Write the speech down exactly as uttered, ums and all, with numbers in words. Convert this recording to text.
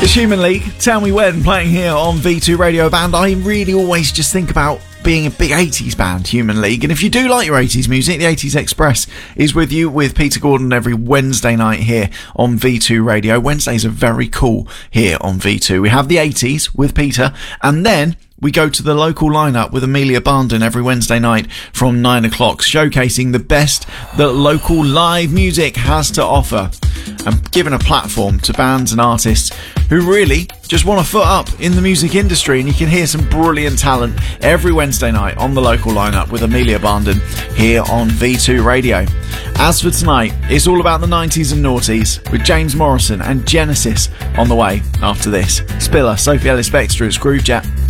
It's Human League, Tell Me When, playing here on V two Radio Band. I really always just think about being a big eighties band, Human League. And if you do like your eighties music, the eighties Express is with you with Peter Gordon every Wednesday night here on V two Radio. Wednesdays are very cool here on V two. We have the eighties with Peter, and then we go to the local lineup with Amelia Barndon every Wednesday night from nine o'clock, showcasing the best that local live music has to offer and giving a platform to bands and artists who really just want a foot up in the music industry. And you can hear some brilliant talent every Wednesday night on the local lineup with Amelia Barndon here on V two Radio. As for tonight, it's all about the nineties and noughties with James Morrison and Genesis on the way after this. Spiller, Sophie Ellis-Bextor, it's Groove Jet.